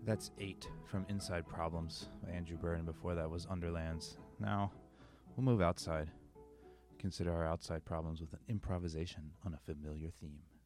That's 8 from Inside Problems by Andrew Bird, and before that was Underlands. Now, we'll move outside. Consider our outside problems with an improvisation on a familiar theme.